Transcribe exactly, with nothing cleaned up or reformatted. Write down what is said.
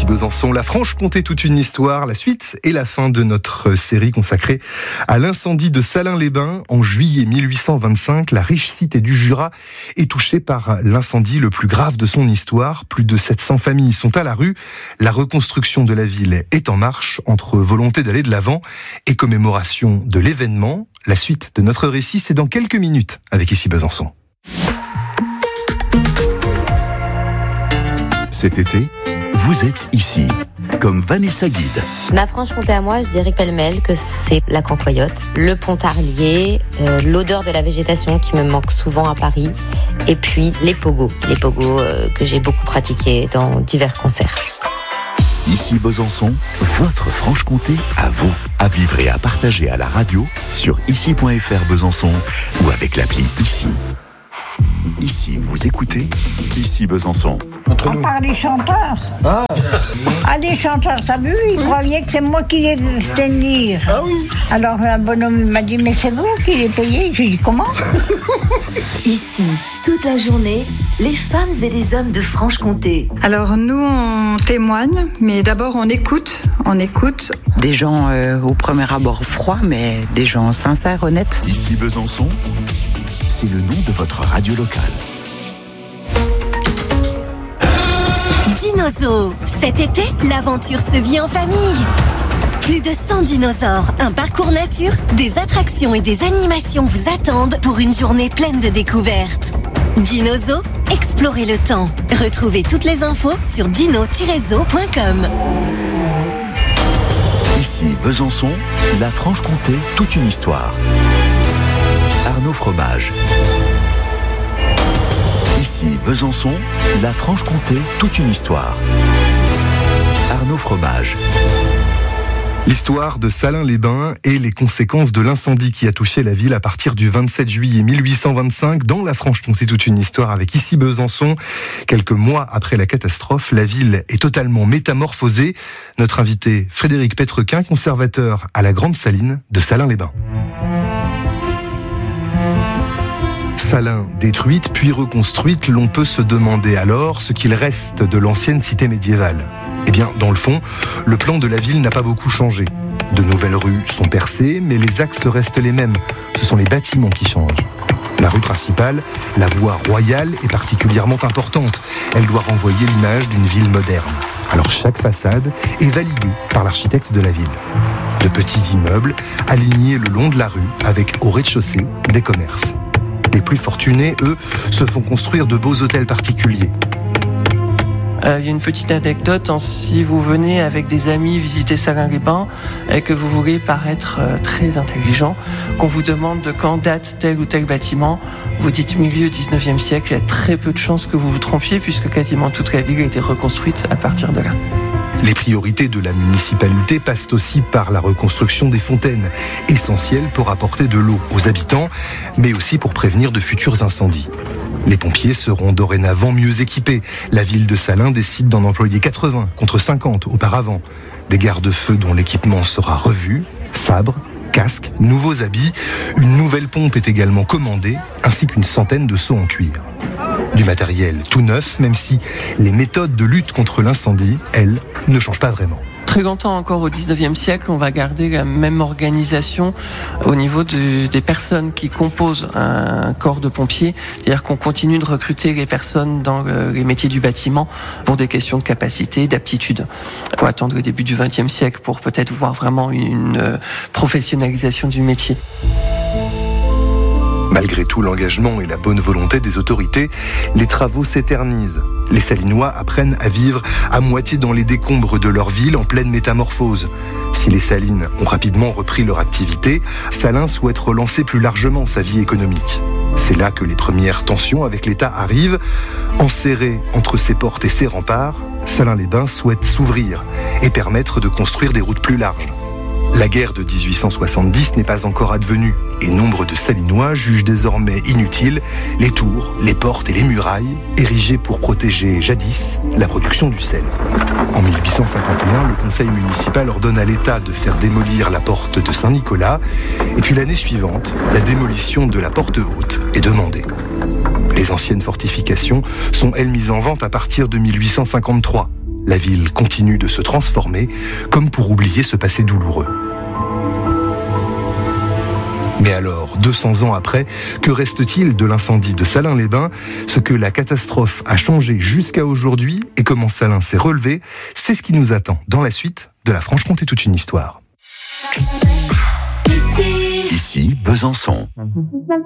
Besançon, la Franche-Comté, toute une histoire, la suite et la fin de notre série consacrée à l'incendie de Salins-les-Bains. En juillet mille huit cent vingt-cinq, la riche cité du Jura est touchée par l'incendie le plus grave de son histoire. Plus de sept cents familles sont à la rue. La reconstruction de la ville est en marche entre volonté d'aller de l'avant et commémoration de l'événement. La suite de notre récit, c'est dans quelques minutes avec Ici Besançon. Cet été, vous êtes ici, comme Vanessa Guide. Ma Franche-Comté à moi, je dirais pêle-mêle que c'est la Cancoyote, le Pontarlier, euh, l'odeur de la végétation qui me manque souvent à Paris, et puis les pogos, les pogos euh, que j'ai beaucoup pratiqués dans divers concerts. Ici Besançon, votre Franche-Comté à vous, à vivre et à partager à la radio sur ici point f r Besançon ou avec l'appli Ici. Ici, vous écoutez Ici Besançon. Entre nous. À part les chanteurs. Ah, ah les chanteurs, ça vu, ils croyaient que c'est moi qui les faisais venir. Ah oui. Alors un bonhomme m'a dit, mais c'est vous qui les payez. Je lui ai dit, comment? Ici, toute la journée, les femmes et les hommes de Franche-Comté. Alors nous, on témoigne, mais d'abord on écoute. On écoute. Des gens euh, au premier abord froids, mais des gens sincères, honnêtes. Ici Besançon, c'est le nom de votre radio locale. Dinosaures. Cet été, l'aventure se vit en famille. Plus de cent dinosaures, un parcours nature, des attractions et des animations vous attendent pour une journée pleine de découvertes. Dinosaures, explorez le temps. Retrouvez toutes les infos sur dino tiret zoo point com. Ici Besançon, la Franche-Comté, toute une histoire. Arnaud Fromage. Ici Besançon, la Franche-Comté, toute une histoire. Arnaud Fromage. L'histoire de Salins-les-Bains et les conséquences de l'incendie qui a touché la ville à partir du vingt-sept juillet mille huit cent vingt-cinq dans la Franche-Comté, toute une histoire avec Ici Besançon. Quelques mois après la catastrophe, la ville est totalement métamorphosée. Notre invité Frédéric Pétrequin, conservateur à la Grande Saline de Salins-les-Bains. Salins détruite puis reconstruite, l'on peut se demander alors ce qu'il reste de l'ancienne cité médiévale. Eh bien, dans le fond, le plan de la ville n'a pas beaucoup changé. De nouvelles rues sont percées, mais les axes restent les mêmes. Ce sont les bâtiments qui changent. La rue principale, la voie royale, est particulièrement importante. Elle doit renvoyer l'image d'une ville moderne. Alors chaque façade est validée par l'architecte de la ville. De petits immeubles alignés le long de la rue avec au rez-de-chaussée des commerces. Les plus fortunés, eux, se font construire de beaux hôtels particuliers. Il euh, y a une petite anecdote, hein, si vous venez avec des amis visiter Salins-les-Bains et que vous voulez paraître euh, très intelligent, qu'on vous demande de quand date tel ou tel bâtiment, vous dites milieu dix-neuvième siècle, il y a très peu de chances que vous vous trompiez puisque quasiment toute la ville a été reconstruite à partir de là. Les priorités de la municipalité passent aussi par la reconstruction des fontaines, essentielles pour apporter de l'eau aux habitants, mais aussi pour prévenir de futurs incendies. Les pompiers seront dorénavant mieux équipés. La ville de Salins décide d'en employer quatre-vingts contre cinquante auparavant. Des garde-feux dont l'équipement sera revu, sabres, casques, nouveaux habits. Une nouvelle pompe est également commandée, ainsi qu'une centaine de seaux en cuir. Du matériel tout neuf, même si les méthodes de lutte contre l'incendie, elles, ne changent pas vraiment. Très longtemps encore au dix-neuvième siècle, on va garder la même organisation au niveau de, des personnes qui composent un corps de pompiers. C'est-à-dire qu'on continue de recruter les personnes dans le, les métiers du bâtiment pour des questions de capacité, d'aptitude. Il faut attendre le début du vingtième siècle pour peut-être voir vraiment une professionnalisation du métier. Malgré tout l'engagement et la bonne volonté des autorités, les travaux s'éternisent. Les Salinois apprennent à vivre à moitié dans les décombres de leur ville en pleine métamorphose. Si les Salines ont rapidement repris leur activité, Salins souhaite relancer plus largement sa vie économique. C'est là que les premières tensions avec l'État arrivent. Enserré entre ses portes et ses remparts, Salins-les-Bains souhaite s'ouvrir et permettre de construire des routes plus larges. La guerre de dix-huit cent soixante-dix n'est pas encore advenue et nombre de Salinois jugent désormais inutiles les tours, les portes et les murailles érigées pour protéger jadis la production du sel. En mille huit cent cinquante et un, le conseil municipal ordonne à l'État de faire démolir la porte de Saint-Nicolas et puis l'année suivante, la démolition de la porte haute est demandée. Les anciennes fortifications sont elles mises en vente à partir de mille huit cent cinquante-trois. La ville continue de se transformer, comme pour oublier ce passé douloureux. Mais alors, deux cents ans après, que reste-t-il de l'incendie de Salins-les-Bains? Ce que la catastrophe a changé jusqu'à aujourd'hui et comment Salins s'est relevé, c'est ce qui nous attend dans la suite de La Franche-Comté toute une histoire. Ici, Besançon.